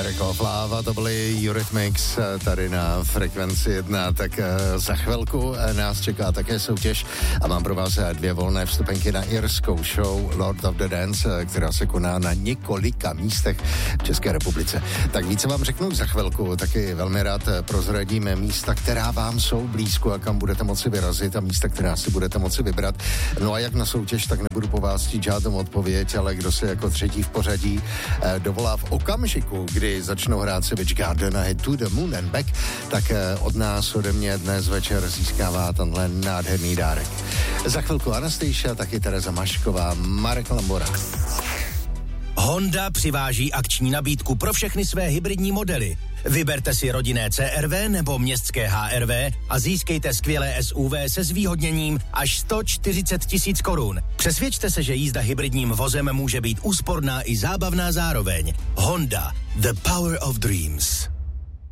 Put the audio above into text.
Miracle of Love, to byly Eurythmics tady na Frekvenci 1, tak za chvilku nás čeká také soutěž a mám pro vás 2 volné vstupenky na irskou show Lord of the Dance, která se koná na několika místech v České republice. Tak více vám řeknu za chvilku, taky velmi rád prozradíme místa, která vám jsou blízko a kam budete moci vyrazit a místa, která si budete moci vybrat. No a jak na soutěž, tak nebudu po vás chtít žádnou odpověď, ale kdo se jako třetí v pořadí dovolá v okamžiku, kdy začnou hrát Savage Garden a Head to the Moon and Back, tak od nás, ode mě dnes večer získává tenhle nádherný dárek. Za chvilku Anastasia, taky Tereza Mašková, Marek Lambora. Honda přiváží akční nabídku pro všechny své hybridní modely. Vyberte si rodinné CR-V nebo městské HR-V a získejte skvělé SUV se zvýhodněním až 140 000 korun. Přesvědčte se, že jízda hybridním vozem může být úsporná i zábavná zároveň. Honda, the power of dreams.